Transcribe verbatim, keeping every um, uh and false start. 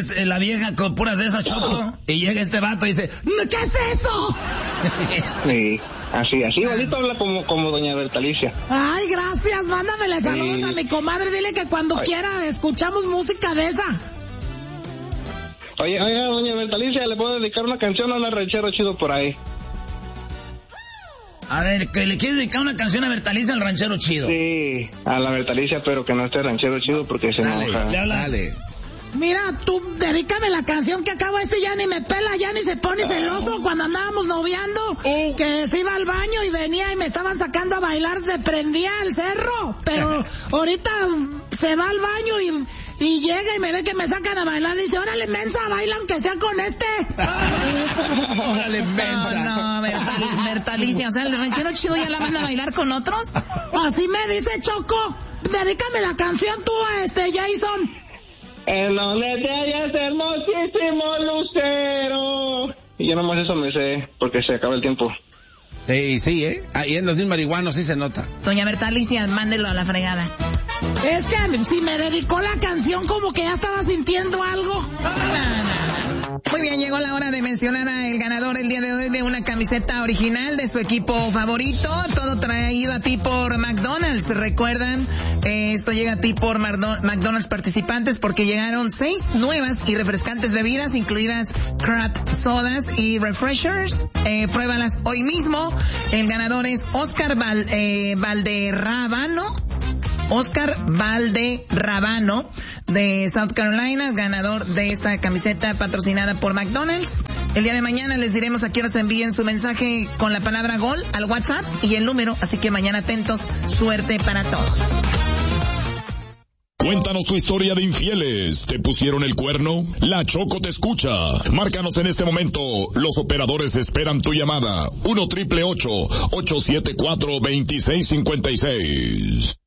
este, la vieja con puras de esas, Choco, y llega este vato y dice, ¿qué es eso? Sí, así, así, igualito habla como, como doña Bertalicia. Ay, gracias, mándamele saludos sí. a mi comadre, dile que cuando Ay. quiera escuchamos música de esa. Oye, oiga, doña Bertalicia, ¿le puedo dedicar una canción a una ranchero chido por ahí? A ver, que le quieres dedicar una canción a Bertalicia al ranchero chido. Sí, a la Bertalicia, pero que no esté ranchero chido porque se dale, enoja. Dale, dale. Mira, tú dedícame la canción que acabo este ya ni me pela, ya ni se pone celoso cuando andábamos noviando, oh. que se iba al baño y venía y me estaban sacando a bailar, se prendía el cerro, pero ahorita se va al baño y... Y llega y me ve que me sacan a bailar y dice, órale, mensa, baila aunque sea con este. Órale, mensa. No, no, Bertal, Bertalicia, o sea, el ranchero chido ya la van a bailar con otros. Así me dice Choco. Dedícame la canción tú a este Jason. En donde te hallas hermosísimo lucero. Y yo nomás eso me sé, porque se acaba el tiempo. Sí, sí, ¿eh? Ahí en los mil marihuanos sí se nota. Doña Bertalicia, mándelo a la fregada. Es que si me dedicó la canción como que ya estaba sintiendo algo. Muy bien, llegó la hora de mencionar al ganador el día de hoy de una camiseta original de su equipo favorito. Todo traído a ti por McDonald's. Recuerdan, eh, esto llega a ti por McDonald's participantes porque llegaron seis nuevas y refrescantes bebidas, incluidas craft sodas y refreshers. Eh, pruébalas hoy mismo. El ganador es Oscar Val, eh, Valderrabano. Oscar Valderrabano de South Carolina, ganador de esta camiseta patrocinada por McDonald's. El día de mañana les diremos a qué hora se envíen su mensaje con la palabra gol al WhatsApp y el número, así que mañana atentos, suerte para todos. Cuéntanos tu historia de infieles. ¿Te pusieron el cuerno? La Choco te escucha. Márcanos en este momento. Los operadores esperan tu llamada. uno triple ocho, ocho siete cuatro, dos seis cinco seis.